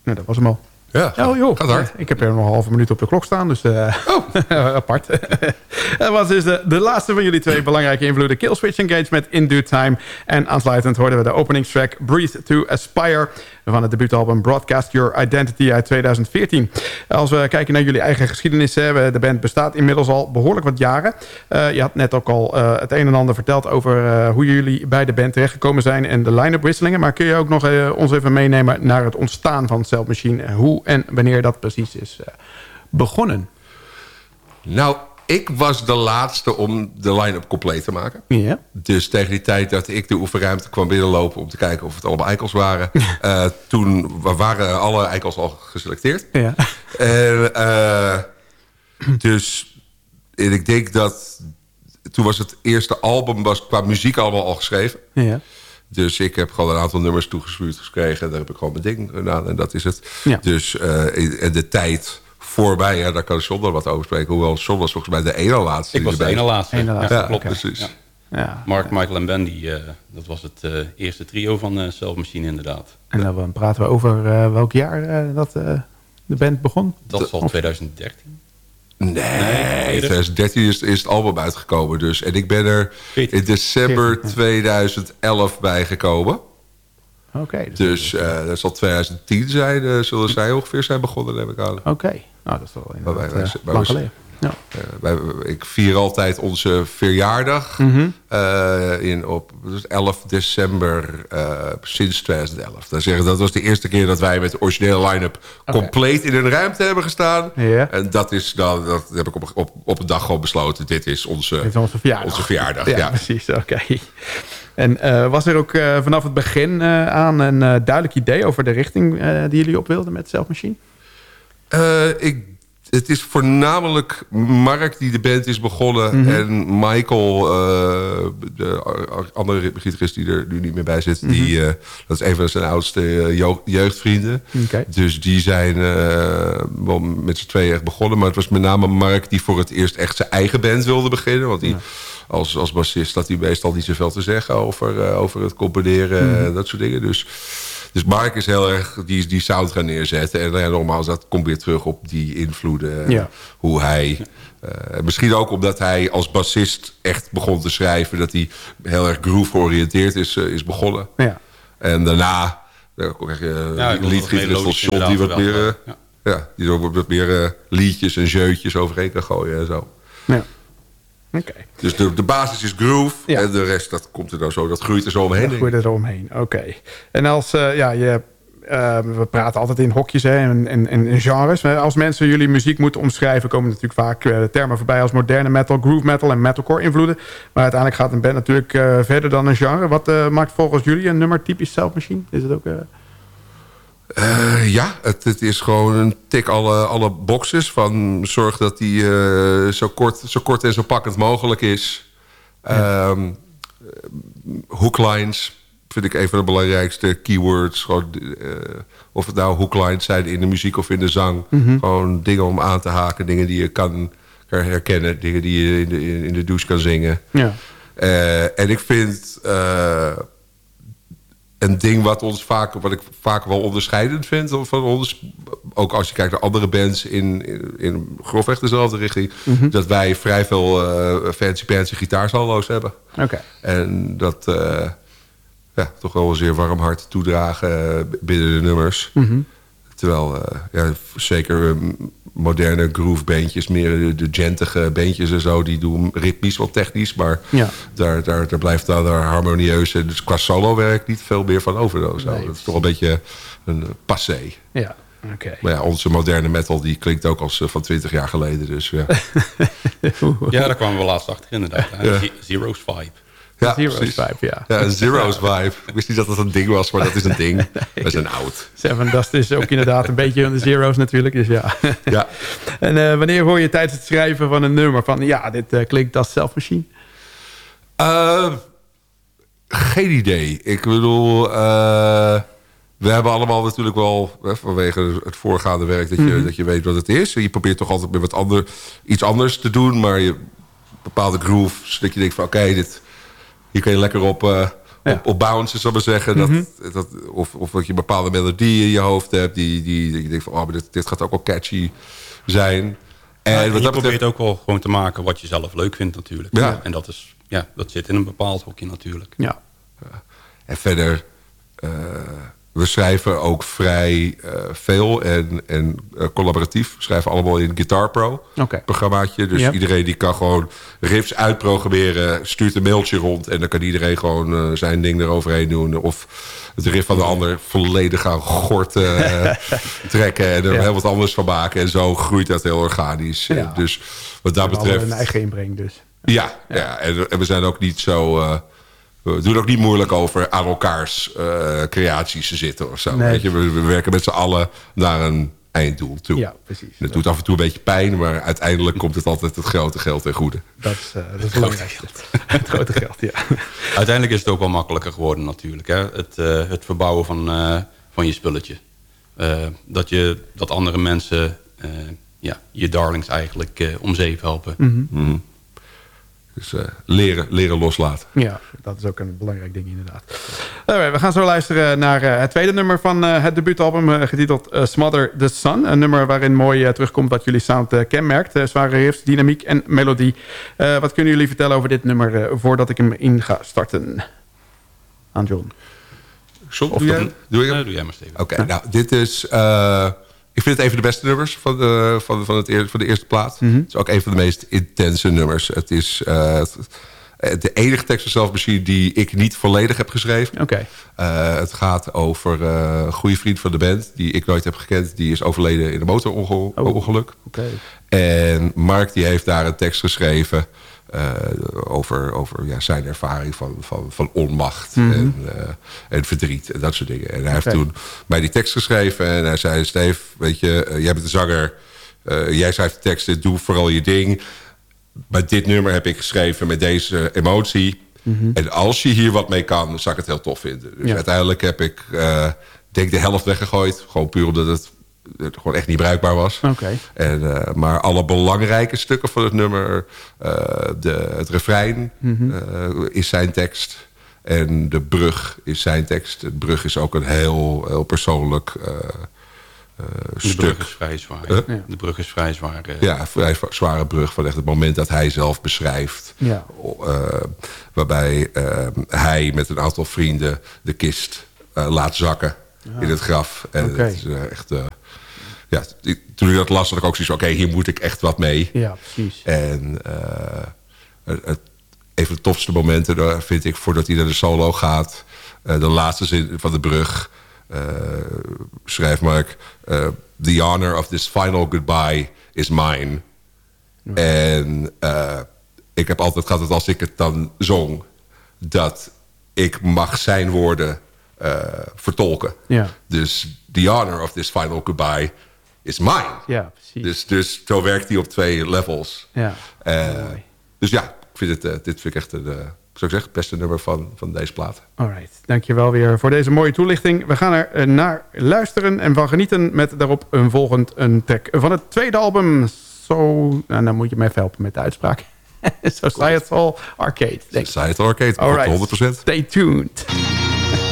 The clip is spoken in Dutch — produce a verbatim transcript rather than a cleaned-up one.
Nou, dat was hem al. Ja, oh, joh. gaat hard. Ik heb er nog een halve minuut op de klok staan, dus uh, oh. apart. Dat was dus de, de laatste van jullie twee belangrijke invloeden. Killswitch Engage met In Due Time. En aansluitend hoorden we de openingstrack Breathe to Aspire van het debuutalbum Broadcast Your Identity uit tweeduizend veertien. Als we kijken naar jullie eigen geschiedenis, de band bestaat inmiddels al behoorlijk wat jaren. Uh, je had net ook al uh, het een en ander verteld over uh, hoe jullie bij de band terechtgekomen zijn en de line-up wisselingen. Maar kun je ook nog uh, ons even meenemen naar het ontstaan van Self Machine? Hoe en wanneer dat precies is uh, begonnen? Nou, ik was de laatste om de line-up compleet te maken. Ja. Dus tegen die tijd dat ik de oefenruimte kwam binnenlopen om te kijken of het allemaal eikels waren. uh, toen waren alle eikels al geselecteerd. Ja. En, uh, dus en ik denk dat toen was het eerste album was qua muziek allemaal al geschreven. Ja. Dus ik heb gewoon een aantal nummers toegestuurd gekregen. Daar heb ik gewoon mijn ding gedaan en dat is het. Ja. Dus uh, de tijd voorbij, ja, daar kan John wel wat over spreken. Hoewel John was volgens mij de ene laatste. Ik was de ene laatste. Ene laatste. Ja, ja, klopt, okay. precies. Ja. Ja. Mark, Michael en Bandy, uh, dat was het uh, eerste trio van uh, Self Machine inderdaad. En dan praten we over uh, welk jaar uh, dat uh, de band begon? Dat zal tweeduizend dertien. Nee, nee tweeduizend dertien is, is het album uitgekomen. Dus. En ik ben er veertien. in december veertien, ja. tweeduizend elf bij gekomen. Oké. Okay, dus dus uh, dat zal tweeduizend tien zijn. Uh, zullen zij ongeveer zijn begonnen, heb ik aan. Oké. Okay. Nou, dat is wel inderdaad wij, wij, uh, wij, lang wij, geleden. Ja. Uh, wij, ik vier altijd onze verjaardag Mm-hmm. uh, in, op dus elf december uh, sinds tweeduizend elf. Dat, zeggen, dat was de eerste keer dat wij met de originele line-up Okay. compleet in een ruimte hebben gestaan. Ja. En dat is dan, dat heb ik op, op, op een dag gewoon besloten. Dit is onze, Dit is onze verjaardag. Onze verjaardag ja, ja. precies. Oké. Okay. En uh, was er ook uh, vanaf het begin uh, aan een uh, duidelijk idee over de richting uh, die jullie op wilden met Self Machine? Uh, ik Het is voornamelijk Mark die de band is begonnen. Mm-hmm. En Michael, uh, de andere gitarist die er nu niet meer bij zit. Mm-hmm. die, uh, dat is een van zijn oudste jeugdvrienden. Okay. Dus die zijn uh, wel met z'n tweeën echt begonnen. Maar het was met name Mark die voor het eerst echt zijn eigen band wilde beginnen. Want die, ja. als, als bassist had hij meestal niet zoveel te zeggen over, uh, over het componeren. Mm-hmm. En dat soort dingen. Dus... Dus Mark is heel erg die, die sound gaan neerzetten. En ja, nogmaals, dat komt weer terug op die invloeden. Ja. Hoe hij... Uh, misschien ook omdat hij als bassist echt begon te schrijven... dat hij heel erg groove georiënteerd is, uh, is begonnen. Ja. En daarna uh, krijg je ja, een liedgitarist als John... die wat meer, uh, ja. Ja, die er wat meer uh, liedjes en jeutjes overheen kan gooien en zo. Ja. Okay. Dus de, de basis is groove ja. en de rest dat komt er dan zo, dat groeit er zo omheen. Dat groeit er zo omheen, oké. Okay. En als, uh, ja, je, uh, we praten altijd in hokjes hè, en, en, en genres. Als mensen jullie muziek moeten omschrijven, komen natuurlijk vaak uh, termen voorbij als moderne metal, groove metal en metalcore invloeden. Maar uiteindelijk gaat een band natuurlijk uh, verder dan een genre. Wat uh, maakt volgens jullie een nummer typisch Self Machine? Is het ook... Uh... Uh, ja, het, het is gewoon een tik alle, alle boxes. Van zorg dat die uh, zo, kort, zo kort en zo pakkend mogelijk is. Ja. Um, hooklines vind ik een van de belangrijkste keywords. Gewoon, uh, of het nou hooklines zijn in de muziek of in de zang. Mm-hmm. Gewoon dingen om aan te haken. Dingen die je kan, kan herkennen. Dingen die je in de, in de douche kan zingen. Ja. Uh, en ik vind... Uh, Een ding wat ons vaak, wat ik vaak wel onderscheidend vind van ons, ook als je kijkt naar andere bands in, in, in grofweg dezelfde richting, mm-hmm. dat wij vrij veel uh, fancy fancy gitaarsolo's hebben. Okay. En dat uh, ja, toch wel een zeer warm hart toedragen uh, binnen de nummers. Mm-hmm. Terwijl uh, ja, zeker um, moderne groove bandjes, meer de, de gentige bandjes en zo, die doen ritmisch wel technisch, maar ja. daar, daar, daar blijft dan daar harmonieus en dus qua solo werk niet veel meer van over. Zo. Nee, dat is toch een beetje een passé. Ja, oké. Okay. Maar ja, onze moderne metal die klinkt ook als uh, van twintig jaar geleden, dus ja. Ja, daar kwamen we laatst achter inderdaad. Ja. Zero's vibe. Ja, Zero's precies. vibe, ja. Ja, een Zero's vibe. Ik wist niet dat dat een ding was, maar dat is een ding. Nee. We zijn oud. Seven Dust is ook inderdaad een beetje de Zero's natuurlijk, dus ja. Ja. En uh, wanneer hoor je tijdens het schrijven van een nummer van... ja, dit uh, klinkt als Self Machine? Uh, geen idee. Ik bedoel... Uh, we hebben allemaal natuurlijk wel, hè, vanwege het voorgaande werk... Dat je, mm-hmm. dat je weet wat het is. Je probeert toch altijd met wat ander, iets anders te doen... maar je bepaalde grooves, dat je denkt van... oké, okay, dit... Hier kun je lekker op, uh, Ja. op, op bounce, zal ik maar zeggen. Mm-hmm. dat, dat, of, of dat je een bepaalde melodie in je hoofd hebt... die, die, die je denkt van, oh, maar dit, dit gaat ook wel catchy zijn. En, Ja, wat en je dat probeert betreft, ook wel gewoon te maken wat je zelf leuk vindt natuurlijk. Ja. En dat, is, ja, dat zit in een bepaald hokje natuurlijk. Ja. En verder, uh, we schrijven ook vrij uh, veel en, en uh, collaboratief. We schrijven allemaal in Guitar Pro, Okay. programmaatje. Dus Yep. iedereen die kan gewoon riffs uitprogrammeren, stuurt een mailtje rond... en dan kan iedereen gewoon uh, zijn ding eroverheen doen. Of het riff van de ander volledig gaan gort uh, trekken... en er Ja. heel wat anders van maken. En zo groeit dat heel organisch. Ja. Uh, dus wat dat We betreft... hebben een eigen inbreng dus. Ja, ja. En, en we zijn ook niet zo... Uh, we doen ook niet moeilijk over aan elkaars uh, creaties te zitten of zo. Nee. Weet je? We, we werken met z'n allen naar een einddoel toe. Ja, precies. En het doet af en toe een beetje pijn, maar uiteindelijk komt het altijd het grote geld ten goede. Dat is, uh, dat is het belangrijkste. Het grote geld, ja. Uiteindelijk is het ook wel makkelijker geworden natuurlijk. Hè? Het, uh, het verbouwen van, uh, van je spulletje. Uh, dat, je, dat andere mensen uh, ja, je darlings eigenlijk uh, om zeep helpen. Mm-hmm. Mm-hmm. Dus uh, leren, leren loslaten. Ja, dat is ook een belangrijk ding inderdaad. Alright, we gaan zo luisteren naar uh, het tweede nummer van uh, het debuutalbum... Uh, getiteld uh, Smother the Sun. Een nummer waarin mooi uh, terugkomt wat jullie sound uh, kenmerkt. Uh, zware riffs, dynamiek en melodie. Uh, wat kunnen jullie vertellen over dit nummer... Uh, voordat ik hem in ga starten? Aan John. John, Of doe, jij, dan- doe, je Nee, doe jij maar, Steven. Oké, okay, nou, dit is... Uh, ik vind het een van de beste nummers van de, van, van het eer, van de eerste plaat. Mm-hmm. Het is ook een van de meest intense nummers. Het is uh, het, de enige tekst van zelfmachine die ik niet volledig heb geschreven. Oké. Okay. Uh, het gaat over uh, een goede vriend van de band... die ik nooit heb gekend. Die is overleden in een motorongeluk. Oh, okay. En Mark die heeft daar een tekst geschreven... Uh, over over ja, zijn ervaring van, van, van onmacht mm-hmm. en, uh, en verdriet en dat soort dingen. En hij okay. heeft toen mij die tekst geschreven en hij zei... Steve, weet je, uh, jij bent de zanger, uh, jij schrijft de teksten, doe vooral je ding. Maar dit nummer heb ik geschreven met deze emotie. Mm-hmm. En als je hier wat mee kan, zou ik het heel tof vinden. Dus ja. uiteindelijk heb ik, uh, denk de helft weggegooid. Gewoon puur omdat het... het gewoon echt niet bruikbaar was. Okay. En, uh, maar alle belangrijke stukken van het nummer... Uh, de, het refrein mm-hmm. uh, is zijn tekst. En de brug is zijn tekst. De brug is ook een heel, heel persoonlijk uh, uh, de stuk. De brug is vrij zwaar. Huh? Ja. De brug is vrij zwaar. Uh. Ja, een vrij zware brug van echt het moment dat hij zelf beschrijft. Ja. Uh, waarbij uh, hij met een aantal vrienden de kist uh, laat zakken ja. in het graf. En okay. het is uh, echt... Uh, Ja, toen ik dat las, had ik ook zoiets van... oké, okay, hier moet ik echt wat mee. Ja, precies. En uh, het, een van de tofste momenten vind ik... voordat hij naar de solo gaat... Uh, de laatste zin van de brug... Uh, schrijft Mark... Uh, the honor of this final goodbye is mine. Ja. En uh, ik heb altijd gehad dat als ik het dan zong... dat ik mag zijn woorden uh, vertolken. Ja. Dus the honor of this final goodbye... is mine. Ja, precies. Dus, dus zo werkt hij op twee levels. Ja. Uh, dus ja, ik vind het, uh, dit vind ik echt een, uh, zou ik zeggen, het beste nummer van, van deze plaat. Alright, dankjewel weer voor deze mooie toelichting. We gaan er uh, naar luisteren en van genieten met daarop een volgend een track van het tweede album. Zo, nou, dan moet je me even helpen met de uitspraak. Societal Arcade. Societal Arcade, Alright, honderd procent. Stay tuned.